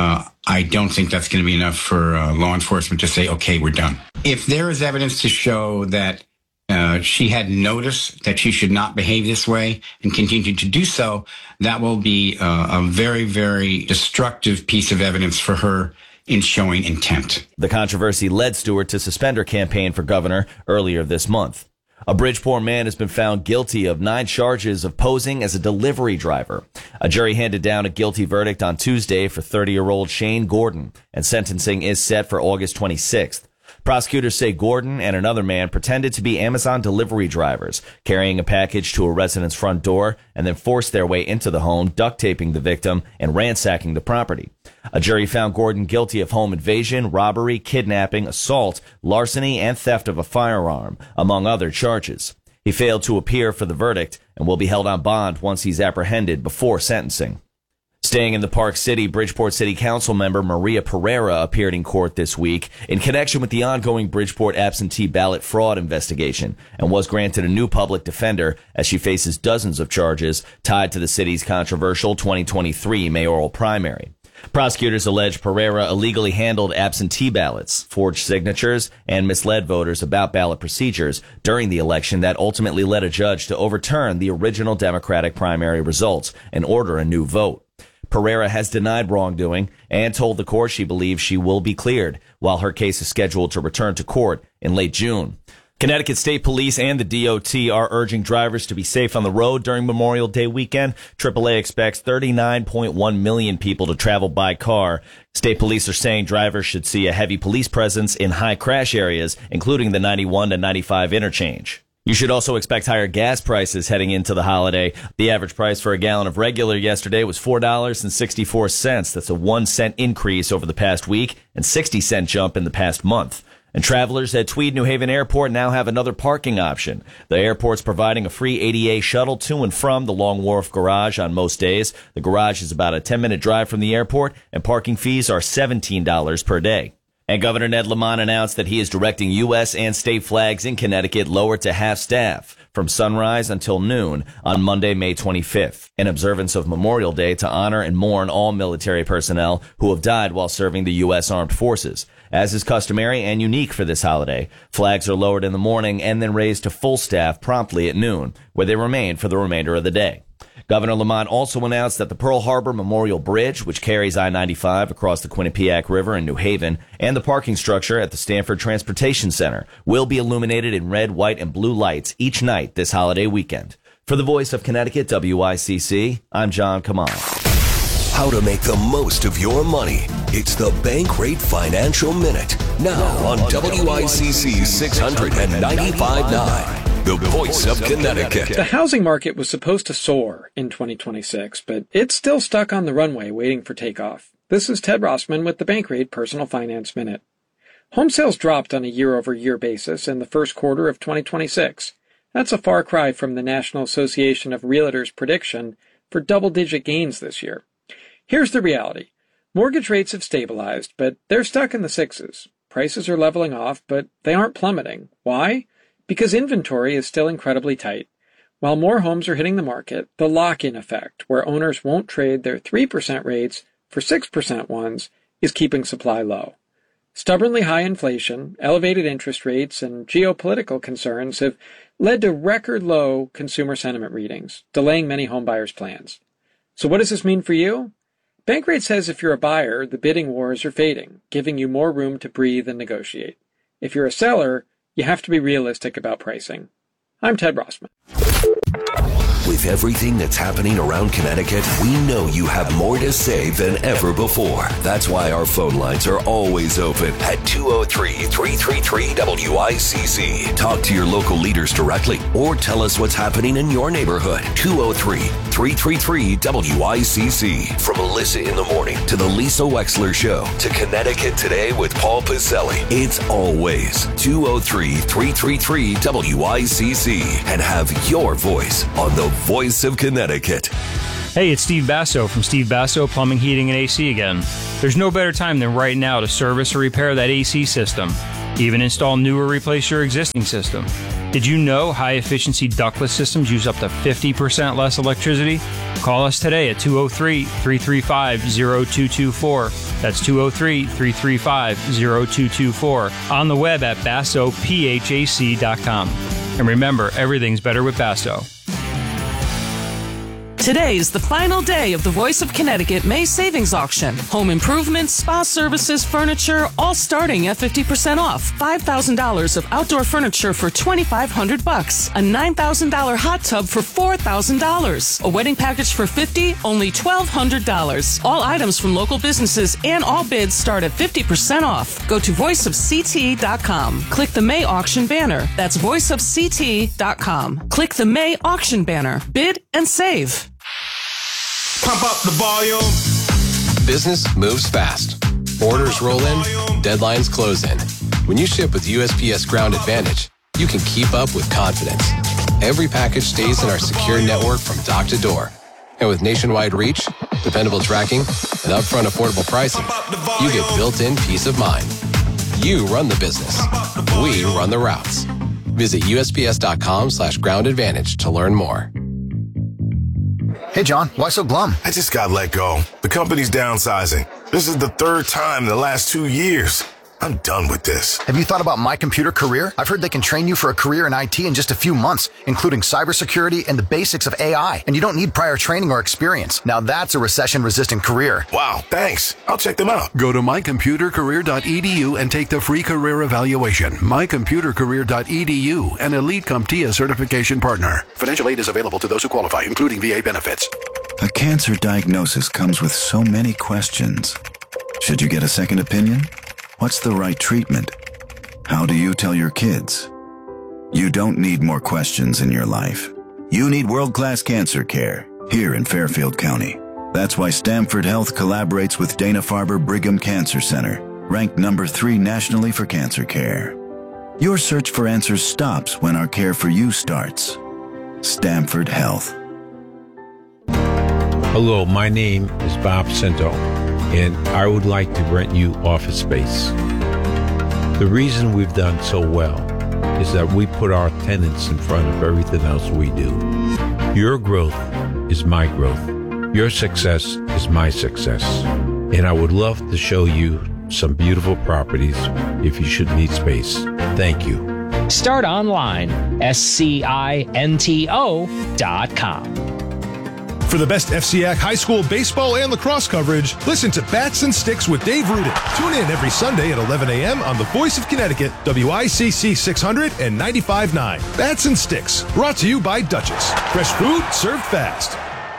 I don't think that's going to be enough for law enforcement to say, okay, we're done. If there is evidence to show that she had notice that she should not behave this way and continue to do so, that will be a very, very destructive piece of evidence for her in showing intent. The controversy led Stewart to suspend her campaign for governor earlier this month. A Bridgeport man has been found guilty of 9 charges of posing as a delivery driver. A jury handed down a guilty verdict on Tuesday for 30-year-old Shane Gordon, and sentencing is set for August 26th. Prosecutors say Gordon and another man pretended to be Amazon delivery drivers, carrying a package to a resident's front door and then forced their way into the home, duct taping the victim and ransacking the property. A jury found Gordon guilty of home invasion, robbery, kidnapping, assault, larceny, and theft of a firearm, among other charges. He failed to appear for the verdict and will be held on bond once he's apprehended before sentencing. Staying in the Park City, Bridgeport City Council member Maria Pereira appeared in court this week in connection with the ongoing Bridgeport absentee ballot fraud investigation and was granted a new public defender as she faces dozens of charges tied to the city's controversial 2023 mayoral primary. Prosecutors allege Pereira illegally handled absentee ballots, forged signatures, and misled voters about ballot procedures during the election that ultimately led a judge to overturn the original Democratic primary results and order a new vote. Pereira has denied wrongdoing and told the court she believes she will be cleared, while her case is scheduled to return to court in late June. Connecticut State Police and the DOT are urging drivers to be safe on the road during Memorial Day weekend. AAA expects 39.1 million people to travel by car. State police are saying drivers should see a heavy police presence in high crash areas, including the 91 to 95 interchange. You should also expect higher gas prices heading into the holiday. The average price for a gallon of regular yesterday was $4.64. That's a 1 cent increase over the past week and 60-cent jump in the past month. And travelers at Tweed New Haven Airport now have another parking option. The airport's providing a free ADA shuttle to and from the Long Wharf Garage on most days. The garage is about a 10-minute drive from the airport, and parking fees are $17 per day. And Governor Ned Lamont announced that he is directing U.S. and state flags in Connecticut lowered to half staff from sunrise until noon on Monday, May 25th, in observance of Memorial Day to honor and mourn all military personnel who have died while serving the U.S. Armed Forces. As is customary and unique for this holiday, flags are lowered in the morning and then raised to full staff promptly at noon, where they remain for the remainder of the day. Governor Lamont also announced that the Pearl Harbor Memorial Bridge, which carries I-95 across the Quinnipiac River in New Haven, and the parking structure at the Stanford Transportation Center will be illuminated in red, white, and blue lights each night this holiday weekend. For the Voice of Connecticut, WICC, I'm John Kamal. How to make the most of your money. It's the Bankrate Financial Minute. Now on WICC 695.9. The Voice of Connecticut. The housing market was supposed to soar in 2026, but it's still stuck on the runway waiting for takeoff. This is Ted Rossman with the Bankrate Personal Finance Minute. Home sales dropped on a year-over-year basis in the first quarter of 2026. That's a far cry from the National Association of Realtors' prediction for double-digit gains this year. Here's the reality. Mortgage rates have stabilized, but they're stuck in the sixes. Prices are leveling off, but they aren't plummeting. Why? Because inventory is still incredibly tight. While more homes are hitting the market, the lock-in effect, where owners won't trade their 3% rates for 6% ones, is keeping supply low. Stubbornly high inflation, elevated interest rates, and geopolitical concerns have led to record low consumer sentiment readings, delaying many homebuyers' plans. So what does this mean for you? Bankrate says if you're a buyer, the bidding wars are fading, giving you more room to breathe and negotiate. If you're a seller, you have to be realistic about pricing. I'm Ted Rossman. With everything that's happening around Connecticut, we know you have more to say than ever before. That's why our phone lines are always open at 203-333-WICC. Talk to your local leaders directly or tell us what's happening in your neighborhood. 203-333-WICC. From Alyssa in the Morning to the Lisa Wexler Show to Connecticut Today with Paul Pacelli. It's always 203-333-WICC. And have your voice on the Voice of Connecticut. Hey, it's Steve Basso from Steve Basso Plumbing, Heating, and AC again. There's no better time than right now to service or repair that AC system. Even install new or replace your existing system. Did you know high-efficiency ductless systems use up to 50% less electricity? Call us today at 203-335-0224. That's 203-335-0224. On the web at BassoPHAC.com. And remember, everything's better with Basso. Today is the final day of the Voice of Connecticut May Savings Auction. Home improvements, spa services, furniture, all starting at 50% off. $5,000 of outdoor furniture for $2,500. A $9,000 hot tub for $4,000. A wedding package for $50, only $1,200. All items from local businesses and all bids start at 50% off. Go to voiceofct.com. Click the May auction banner. That's voiceofct.com. Click the May auction banner. Bid and save. Pump up the volume. Business moves fast. Orders roll in, deadlines close in. When you ship with USPS Ground Advantage, you can keep up with confidence. Every package stays in our secure network from dock to door. And with nationwide reach, dependable tracking, and upfront affordable pricing, you get built-in peace of mind. You run the business. We run the routes. Visit USPS.com/Ground Advantage to learn more. Hey, John, why so glum? I just got let go. The company's downsizing. This is the third time in the last 2 years. I'm done with this. Have you thought about My Computer Career? I've heard they can train you for a career in IT in just a few months, including cybersecurity and the basics of AI. And you don't need prior training or experience. Now that's a recession-resistant career. Wow, thanks. I'll check them out. Go to mycomputercareer.edu and take the free career evaluation. Mycomputercareer.edu, an Elite CompTIA certification partner. Financial aid is available to those who qualify, including VA benefits. A cancer diagnosis comes with so many questions. Should you get a second opinion? What's the right treatment? How do you tell your kids? You don't need more questions in your life. You need world-class cancer care here in Fairfield County. That's why Stamford Health collaborates with Dana-Farber Brigham Cancer Center, ranked number 3 nationally for cancer care. Your search for answers stops when our care for you starts. Stamford Health. Hello, my name is Bob Cento, and I would like to rent you office space. The reason we've done so well is that we put our tenants in front of everything else we do. Your growth is my growth. Your success is my success. And I would love to show you some beautiful properties if you should need space. Thank you. Start online, SCINTO.com. For the best FCIAC high school baseball and lacrosse coverage, listen to Bats and Sticks with Dave Rudin. Tune in every Sunday at 11 a.m. on the Voice of Connecticut, WICC 600 and 95.9. Bats and Sticks, brought to you by Duchess. Fresh food served fast.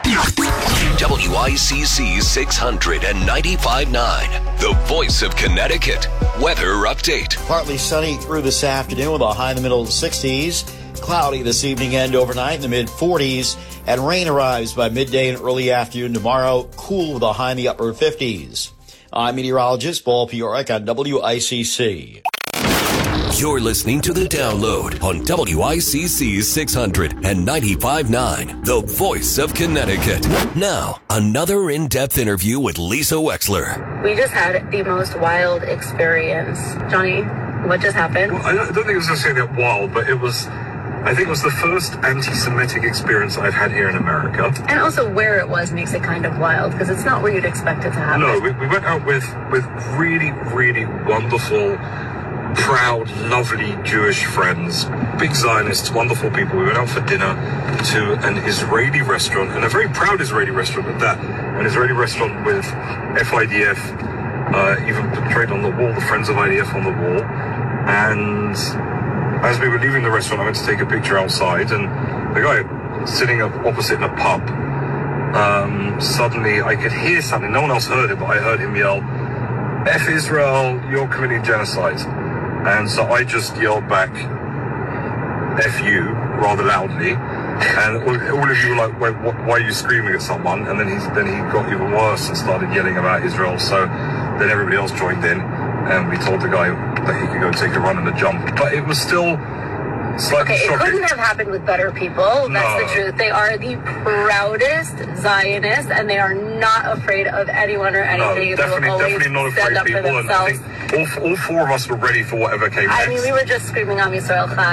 WICC 600 and 95.9, the Voice of Connecticut. Weather update. Partly sunny through this afternoon with a high in the middle of the 60s. Cloudy this evening and overnight in the mid-40s. And rain arrives by midday and early afternoon tomorrow. Cool with a high in the upper 50s. I'm meteorologist Paul Piorek on WICC. You're listening to The Download on WICC 600 and 95.9, the Voice of Connecticut. Now, another in-depth interview with Lisa Wexler. We just had the most wild experience. Johnny, what just happened? Well, I don't think it was necessarily that wild, but I think it was the first anti-Semitic experience I've had here in America. And also where it was makes it kind of wild, because it's not where you'd expect it to happen. No, we went out with really, really wonderful, proud, lovely Jewish friends, big Zionists, wonderful people. We went out for dinner to an Israeli restaurant, and a very proud Israeli restaurant at that. An Israeli restaurant with FIDF, even portrayed on the wall, the Friends of IDF on the wall. And as we were leaving the restaurant, I went to take a picture outside, and the guy sitting opposite in a pub. Suddenly I could hear something. No one else heard it, but I heard him yell, "F Israel, you're committing genocide." And so I just yelled back, "F you," rather loudly. And all of you were like, "Wait, why are you screaming at someone?" And then he got even worse and started yelling about Israel. So then everybody else joined in, and we told the guy that he could go take a run and a jump. But it was still slightly shocking. It couldn't have happened with better people. That's the truth. They are the proudest Zionists, and they are not afraid of anyone or anything. No, definitely not afraid of people. And I think all four of us were ready for whatever came next. I mean, we were just screaming, "Am Yisrael Chai."